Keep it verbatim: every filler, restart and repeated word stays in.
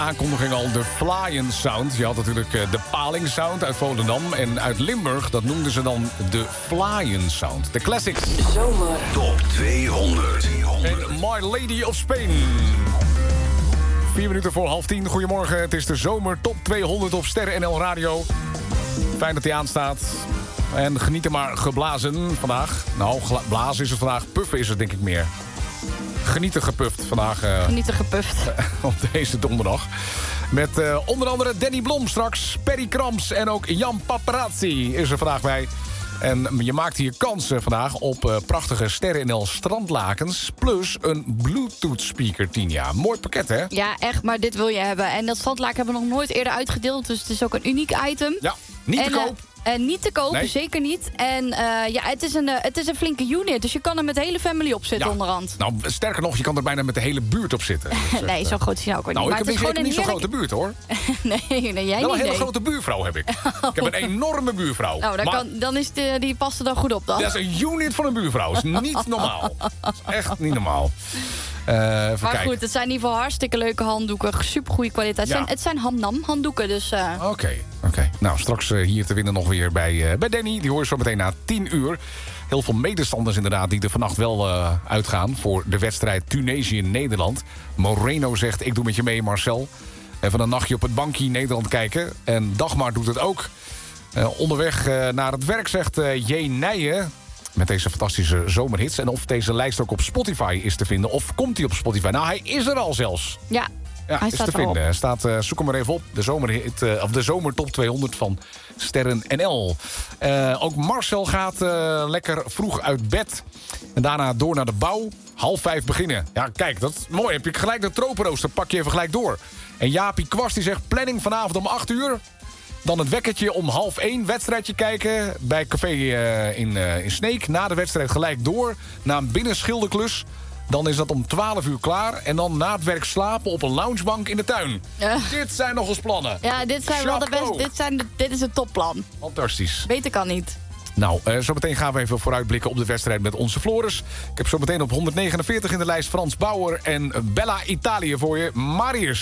Aankondiging al de Flying Sound. Je had natuurlijk de Paling Sound uit Volendam. En uit Limburg, dat noemden ze dan de Flying Sound. De classics. Zomer. Top tweehonderd. En My Lady of Spain. Vier minuten voor half tien. Goedemorgen, het is de Zomer Top tweehonderd op Sterren N L Radio. Fijn dat hij aanstaat. En geniet er maar geblazen vandaag. Nou, gla- blazen is het vandaag. Puffen is het denk ik meer. Genieten gepuft vandaag. Uh, Genieten gepuft. op deze donderdag. Met uh, onder andere Danny Blom straks, Perry Krams en ook Jan Paparazzi is er vandaag bij. En je maakt hier kansen vandaag op uh, prachtige Sterren N L strandlakens. Plus een Bluetooth speaker, Tinia. Mooi pakket, hè? Ja, echt, maar dit wil je hebben. En dat strandlaken hebben we nog nooit eerder uitgedeeld. Dus het is ook een uniek item. Ja, niet en, te koop. Uh, En niet te koop, Nee. zeker niet. En uh, ja, het is, een, uh, het is een flinke unit. Dus je kan er met de hele family op zitten Ja. onderhand. Nou, sterker nog, je kan er bijna met de hele buurt op zitten. Dus, nee, uh, zo groot is hij ook weer nou, niet. ik heb het is niet, gewoon niet zo'n heerlijk... grote buurt, hoor. nee, nee, jij Wel een niet. hele nee. grote buurvrouw heb ik. Ik heb een enorme buurvrouw. Nou, dan, Maar kan, dan is de, die past er dan goed op dan. dat is een unit van een buurvrouw. Dat is niet normaal. Dat is echt niet normaal. Uh, even maar kijken. goed, het zijn in ieder geval hartstikke leuke handdoeken. Super goede kwaliteit. Ja. Het zijn, het zijn Hamnam handdoeken, dus... Uh... Oké, okay, oké. Okay. Nou, straks uh, hier te winnen nog weer bij, uh, bij Danny. Die hoor je zo meteen na tien uur. Heel veel medestanders inderdaad die er vannacht wel uh, uitgaan... voor de wedstrijd Tunesië-Nederland. Moreno zegt, ik doe met je mee, Marcel. Even een nachtje op het bankje Nederland kijken. En Dagmar doet het ook. Uh, onderweg uh, naar het werk zegt uh, J. Nijen... met deze fantastische zomerhits. En of deze lijst ook op Spotify is te vinden. Of komt hij op Spotify? Nou, hij is er al zelfs. Ja, Ja, hij is staat te erop. vinden. Staat, uh, zoek hem maar even op. De, zomerhit, uh, of de zomertop tweehonderd van Sterren N L. Uh, ook Marcel gaat uh, lekker vroeg uit bed. En daarna door naar de bouw. Half vijf beginnen. Ja, kijk, dat is mooi. Heb je gelijk de tropenrooster, pak je even gelijk door. En Jaapie Kwast die zegt planning vanavond om acht uur. Dan het wekkertje om half één. Wedstrijdje kijken bij café uh, in, uh, in Sneek. Na de wedstrijd gelijk door. Na een binnenschilderklus. Dan is dat om twaalf uur klaar. En dan na het werk slapen op een loungebank in de tuin. Ja. Dit zijn nog eens plannen. Ja, dit, zijn wel de Chapeau. best, dit, zijn de, dit is het topplan. Fantastisch. Beter kan niet. Nou, uh, zometeen gaan we even vooruitblikken op de wedstrijd met onze Floris. Ik heb zometeen op honderdnegenenveertig in de lijst Frans Bauer en Bella Italië voor je. Maar eerst.